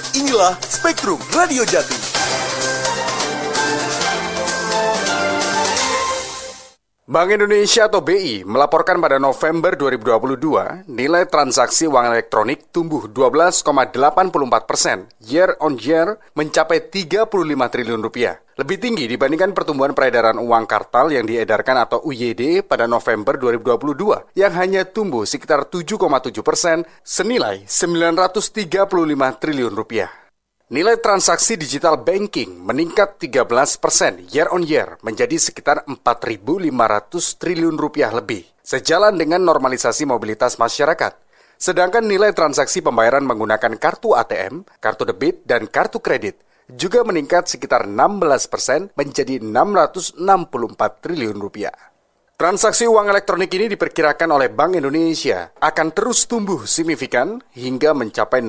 Inilah Spektrum Radio Jatim. Bank Indonesia atau BI melaporkan pada November 2022 nilai transaksi uang elektronik tumbuh 12,84% year on year mencapai 35 triliun rupiah. Lebih tinggi dibandingkan pertumbuhan peredaran uang kartal yang diedarkan atau UYD pada November 2022 yang hanya tumbuh sekitar 7,7% senilai 935 triliun rupiah. Nilai transaksi digital banking meningkat 13% year on year menjadi sekitar 4.500 triliun rupiah lebih, sejalan dengan normalisasi mobilitas masyarakat. Sedangkan nilai transaksi pembayaran menggunakan kartu ATM, kartu debit, dan kartu kredit juga meningkat sekitar 16% menjadi 664 triliun rupiah. Transaksi uang elektronik ini diperkirakan oleh Bank Indonesia akan terus tumbuh signifikan hingga mencapai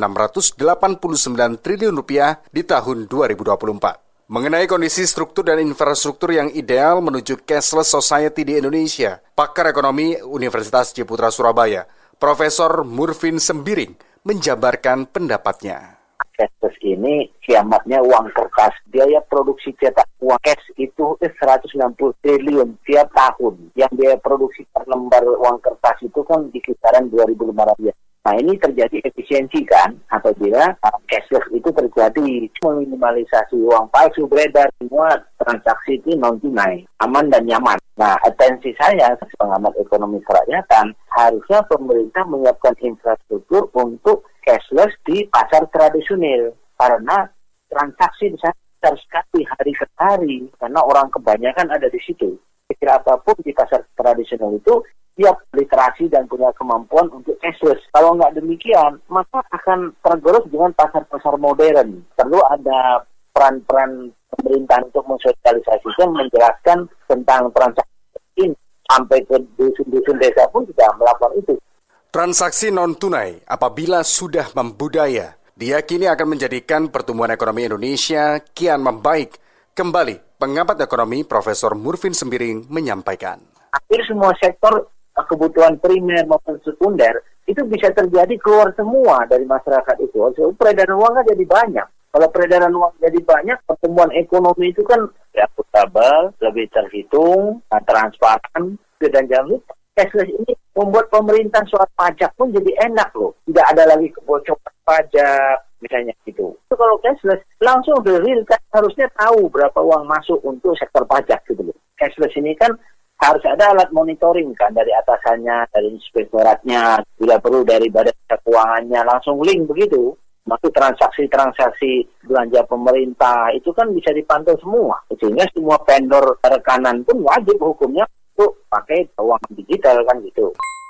689 triliun rupiah di tahun 2024. Mengenai kondisi struktur dan infrastruktur yang ideal menuju cashless society di Indonesia, pakar ekonomi Universitas Ciputra Surabaya, Profesor Murfin Sembiring, menjabarkan pendapatnya. Cashless ini kiamatnya uang kertas. Biaya produksi cetak uang cash itu 160 triliun tiap tahun. Yang biaya produksi per lembar uang kertas itu kan di kisaran 2.500. Nah, ini terjadi efisiensi kan apabila cashless itu terjadi, meminimalisasi uang palsu beredar, semua transaksi itu non tunai, aman dan nyaman. Nah, atensi saya sebagai pengamat ekonomi kerakyatan, harusnya pemerintah menyiapkan infrastruktur untuk cashless di pasar tradisional karena transaksi di sana besar sekali hari ke hari karena orang kebanyakan ada di situ. Kira apapun di pasar tradisional itu siap literasi dan punya kemampuan untuk cashless. Kalau nggak demikian, maka akan tergerus dengan pasar-pasar modern. Perlu ada peran-peran pemerintah untuk mensosialisasikan, menjelaskan tentang transaksi ini. Sampai ke dusun-dusun desa pun sudah melakukan itu. Transaksi non-tunai apabila sudah membudaya, diyakini akan menjadikan pertumbuhan ekonomi Indonesia kian membaik. Kembali, pengamat ekonomi Profesor Murfin Sembiring menyampaikan. Hampir semua sektor kebutuhan primer maupun sekunder itu bisa terjadi keluar semua dari masyarakat itu. So, peredaran uang kan jadi banyak. Kalau peredaran uang jadi banyak, pertumbuhan ekonomi itu kan akuntabel, lebih terhitung, transparan, dan jangan lupa. Cashless ini membuat pemerintah soal pajak pun jadi enak loh. Tidak ada lagi kebocoran pajak, misalnya gitu. Itu kalau cashless, langsung the real kan harusnya tahu berapa uang masuk untuk sektor pajak gitu loh. Cashless ini kan harus ada alat monitoring kan dari atasannya, dari inspektoratnya, bila perlu dari badan keuangannya, langsung link begitu. Maka transaksi-transaksi belanja pemerintah itu kan bisa dipantau semua. Sehingga semua vendor rekanan pun wajib hukumnya untuk pakai uang digital kan gitu.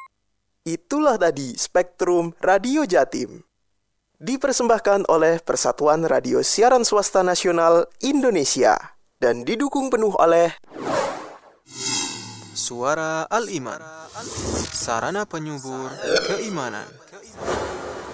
Itulah tadi Spektrum Radio Jatim. Dipersembahkan oleh Persatuan Radio Siaran Swasta Nasional Indonesia dan didukung penuh oleh Suara Al-Iman, sarana penyubur keimanan.